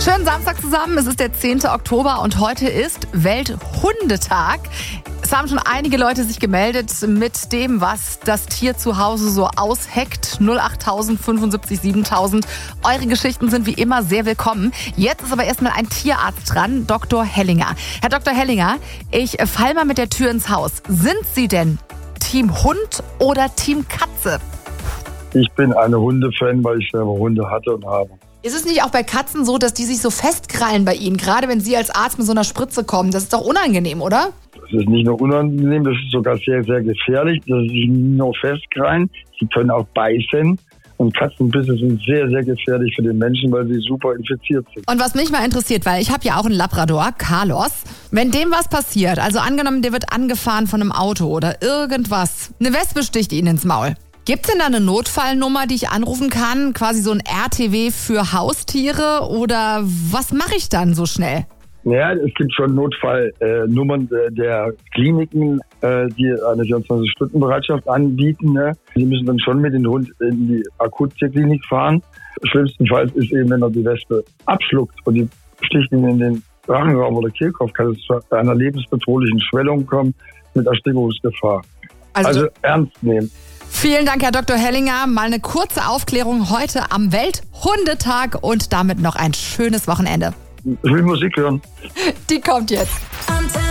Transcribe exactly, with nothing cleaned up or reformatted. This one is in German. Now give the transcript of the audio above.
Schönen Samstag zusammen, es ist der zehnte Oktober und heute ist Welthundetag. Es haben schon einige Leute sich gemeldet mit dem, was das Tier zu Hause so ausheckt. null acht tausend fünfundsiebzig siebentausend. Eure Geschichten sind wie immer sehr willkommen. Jetzt ist aber erstmal ein Tierarzt dran, Doktor Hellinger. Herr Doktor Hellinger, ich fall mal mit der Tür ins Haus. Sind Sie denn Team Hund oder Team Katze? Ich bin eine Hundefan, weil ich selber Hunde hatte und habe. Ist es nicht auch bei Katzen so, dass die sich so festkrallen bei Ihnen, gerade wenn Sie als Arzt mit so einer Spritze kommen? Das ist doch unangenehm, oder? Das ist nicht nur unangenehm, das ist sogar sehr, sehr gefährlich. Das ist nicht nur festkrallen, sie können auch beißen. Und Katzenbisse sind sehr, sehr gefährlich für den Menschen, weil sie super infiziert sind. Und was mich mal interessiert, weil ich habe ja auch einen Labrador, Carlos. Wenn dem was passiert, also angenommen, der wird angefahren von einem Auto oder irgendwas, eine Wespe sticht ihn ins Maul. Gibt's denn da eine Notfallnummer, die ich anrufen kann? Quasi so ein R T W für Haustiere? Oder was mache ich dann so schnell? Ja, es gibt schon Notfallnummern äh, der Kliniken, äh, die eine vierundzwanzig-Stunden-Bereitschaft anbieten. Ne? Die müssen dann schon mit dem Hund in die Akuttierklinik fahren. Schlimmstenfalls ist eben, wenn er die Wespe abschluckt und die sticht ihn in den Rachenraum oder Kehlkopf, kann es zu einer lebensbedrohlichen Schwellung kommen mit Erstickungsgefahr. Also, also ernst nehmen. Vielen Dank, Herr Doktor Hellinger. Mal eine kurze Aufklärung heute am Welthundetag und damit noch ein schönes Wochenende. Ich will Musik hören. Die kommt jetzt.